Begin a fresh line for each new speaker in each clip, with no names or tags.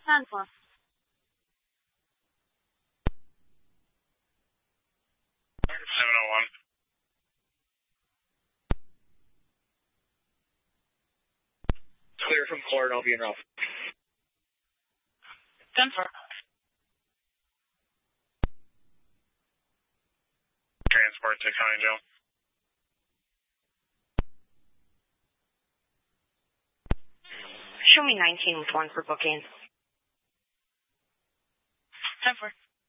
10-4.
Clear from court, I'll be in route.
10-4.
Transport to County Jail.
Show me 19 with 1 for booking.
10-4.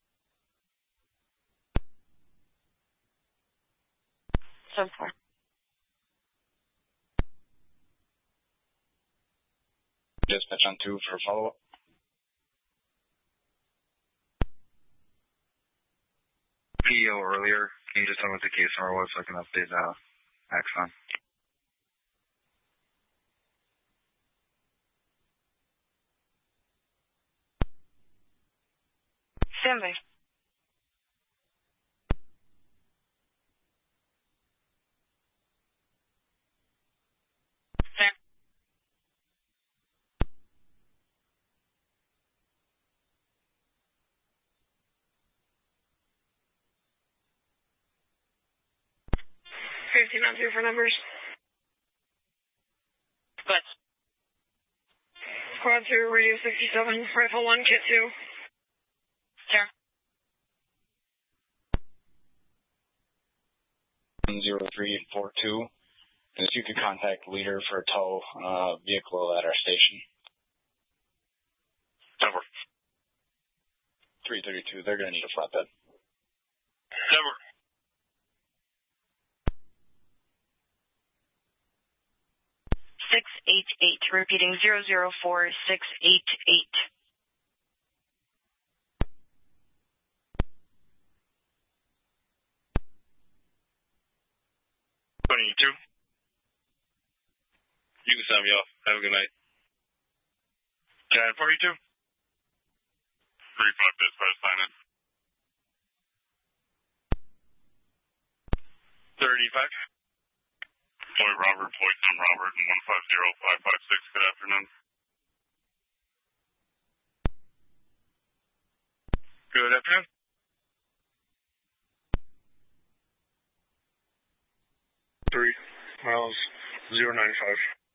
Dispatch on 2 for follow-up.
PO earlier. Can you just tell me what the case number was so I can update Axon?
Standby.
Fair.
Team on 2 for numbers.
Good.
Squad 2, radio 67, rifle 1, kit 2.
Sure.
0342. If you could contact leader for a tow vehicle at our station.
Over.
332. They're going to need a flatbed.
Over.
688, repeating 004688.
22. You can send me off. Have a good night. Can I have 42? 35 dispatch, sign it. 35. Point Robert, point Tom Robert, and 150556. Good afternoon. Good afternoon.
3 miles 095.